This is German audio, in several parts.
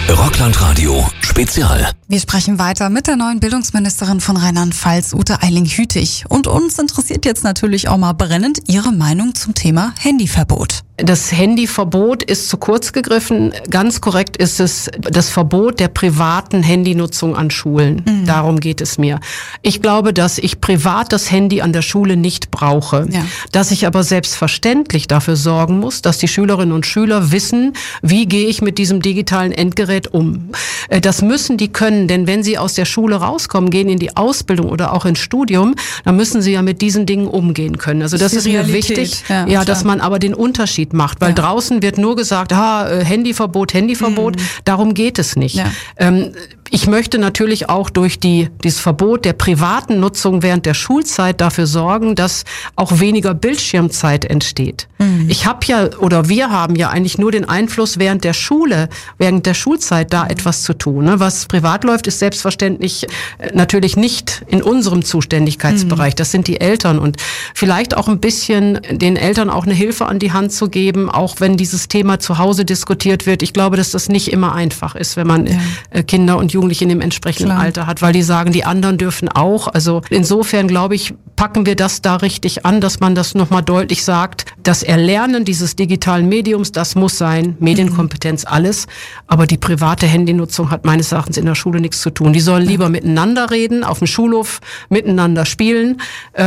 Rockland-Radio Spezial. Wir sprechen weiter mit der neuen Bildungsministerin von Rheinland-Pfalz, Ute Eiling-Hütig. Und uns interessiert jetzt natürlich auch mal brennend Ihre Meinung zum Thema Handyverbot. Das Handyverbot ist zu kurz gegriffen. Ganz korrekt ist es das Verbot der privaten Handynutzung an Schulen. Darum geht es mir. Ich glaube, dass ich privat das Handy an der Schule nicht brauche. Ja. Dass ich aber selbstverständlich dafür sorgen muss, dass die Schülerinnen und Schüler wissen, wie gehe ich mit diesem digitalen Endgerät um. Das müssen die können, denn wenn sie aus der Schule rauskommen, gehen in die Ausbildung oder auch ins Studium, dann müssen sie ja mit diesen Dingen umgehen können. Also das ist mir wichtig, ja, dass man aber den Unterschied macht, weil draußen wird nur gesagt, Handyverbot, darum geht es nicht. Ja. Ich möchte natürlich auch durch dieses Verbot der privaten Nutzung während der Schulzeit dafür sorgen, dass auch weniger Bildschirmzeit entsteht. Wir haben ja eigentlich nur den Einfluss während der Schulzeit da etwas zu tun. Ne? Was privat läuft, ist selbstverständlich natürlich nicht in unserem Zuständigkeitsbereich. Das sind die Eltern und vielleicht auch ein bisschen den Eltern auch eine Hilfe an die Hand zu geben, auch wenn dieses Thema zu Hause diskutiert wird. Ich glaube, dass das nicht immer einfach ist, wenn man Kinder und Jugendliche in dem entsprechenden Alter hat, weil die sagen, die anderen dürfen auch. Also insofern, glaube ich, packen wir das da richtig an, dass man das nochmal deutlich sagt. Das Erlernen dieses digitalen Mediums, das muss sein. Medienkompetenz, alles. Aber die private Handynutzung hat meines Erachtens in der Schule nichts zu tun. Die sollen lieber miteinander reden, auf dem Schulhof miteinander spielen,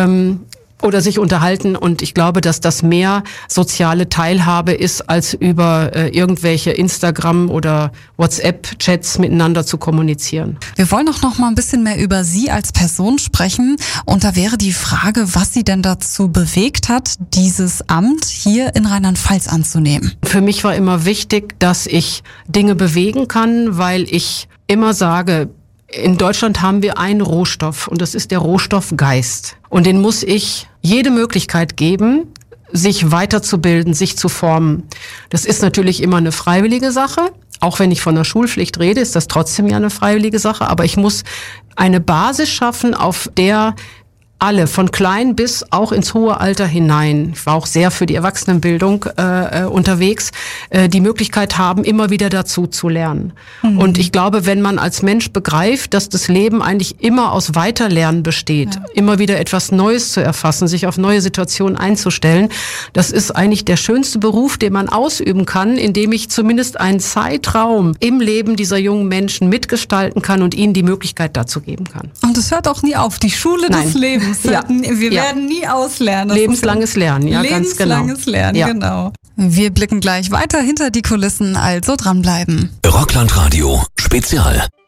oder sich unterhalten, und ich glaube, dass das mehr soziale Teilhabe ist, als über irgendwelche Instagram- oder WhatsApp-Chats miteinander zu kommunizieren. Wir wollen auch noch mal ein bisschen mehr über Sie als Person sprechen, und da wäre die Frage, was Sie denn dazu bewegt hat, dieses Amt hier in Rheinland-Pfalz anzunehmen. Für mich war immer wichtig, dass ich Dinge bewegen kann, weil ich immer sage, in Deutschland haben wir einen Rohstoff, und das ist der Rohstoff Geist. Und den muss ich jede Möglichkeit geben, sich weiterzubilden, sich zu formen. Das ist natürlich immer eine freiwillige Sache. Auch wenn ich von der Schulpflicht rede, ist das trotzdem ja eine freiwillige Sache. Aber ich muss eine Basis schaffen, auf der alle, von klein bis auch ins hohe Alter hinein, ich war auch sehr für die Erwachsenenbildung unterwegs, die Möglichkeit haben, immer wieder dazu zu lernen. Und ich glaube, wenn man als Mensch begreift, dass das Leben eigentlich immer aus Weiterlernen besteht, immer wieder etwas Neues zu erfassen, sich auf neue Situationen einzustellen, das ist eigentlich der schönste Beruf, den man ausüben kann, indem ich zumindest einen Zeitraum im Leben dieser jungen Menschen mitgestalten kann und ihnen die Möglichkeit dazu geben kann. Und es hört auch nie auf, die Schule des Lebens. Wir werden nie auslernen. Lebenslanges Lernen, ja, ganz genau. Lebenslanges Lernen, genau. Wir blicken gleich weiter hinter die Kulissen, also dranbleiben. Rockland-Radio Spezial.